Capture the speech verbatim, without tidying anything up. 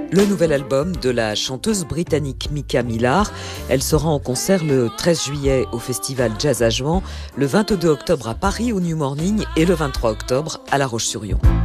le nouvel album de la chanteuse britannique Mika Millar. Elle sera en concert le treize juillet au festival Jazz à Jouan, le vingt-deux octobre à Paris au New Morning et le vingt-trois octobre à La Roche-sur-Yon.